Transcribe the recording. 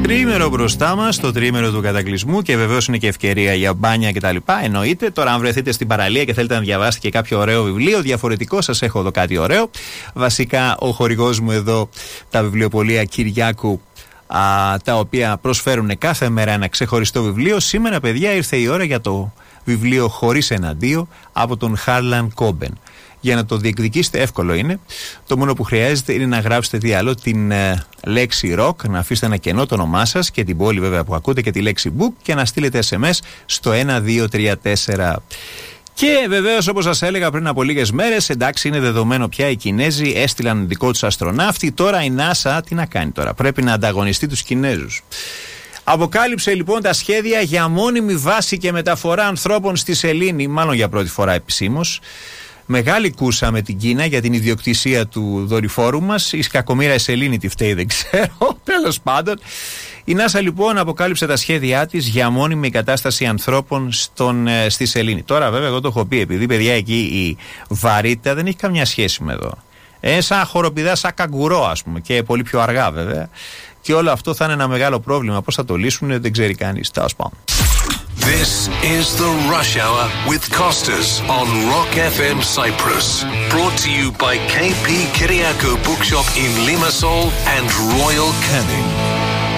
Τριήμερο μπροστά μας, το τριήμερο του κατακλυσμού και βεβαίως είναι και ευκαιρία για μπάνια κτλ. Εννοείται. Τώρα, αν βρεθείτε στην παραλία και θέλετε να διαβάσετε και κάποιο ωραίο βιβλίο, διαφορετικό, σας έχω εδώ κάτι ωραίο. Βασικά, ο χορηγός μου εδώ, τα βιβλιοπωλεία Κυριάκου, τα οποία προσφέρουν κάθε μέρα ένα ξεχωριστό βιβλίο. Σήμερα, παιδιά, ήρθε η ώρα για το βιβλίο Χωρίς Εναντίο από τον Χάρλαν Κόμπεν. Για να το διεκδικήσετε, εύκολο είναι. Το μόνο που χρειάζεται είναι να γράψετε τι άλλο, την λέξη rock, να αφήσετε ένα κενό το όνομά σας και την πόλη βέβαια που ακούτε και τη λέξη book και να στείλετε SMS στο 1234. Και βεβαίως, όπως σας έλεγα πριν από λίγες μέρες, εντάξει, είναι δεδομένο πια, οι Κινέζοι έστειλαν δικό τους αστροναύτη. Τώρα η NASA τι να κάνει τώρα, πρέπει να ανταγωνιστεί τους Κινέζους. Αποκάλυψε λοιπόν τα σχέδια για μόνιμη βάση και μεταφορά ανθρώπων στη σελήνη, μάλλον για πρώτη φορά επισήμως. Μεγάλη κούρσα με την Κίνα για την ιδιοκτησία του δορυφόρου μας. Η κακομοίρα η σελήνη τι φταίει, δεν ξέρω. Τέλος πάντων, η NASA λοιπόν αποκάλυψε τα σχέδιά της για μόνιμη εγκατάσταση ανθρώπων στη σελήνη. Τώρα, βέβαια, εγώ το έχω πει, επειδή παιδιά εκεί η βαρύτητα δεν έχει καμιά σχέση με εδώ. Σαν χοροπηδά, σαν καγκουρό, ας πούμε, και πολύ πιο αργά, βέβαια. Και όλο αυτό θα είναι ένα μεγάλο πρόβλημα. Πώς θα το λύσουν, δεν ξέρει κανείς. Τέλος πάντων. This is the Rush Hour with Costas on Rock FM Cyprus. Brought to you by KP Kyriakou Bookshop in Limassol and Royal Canin.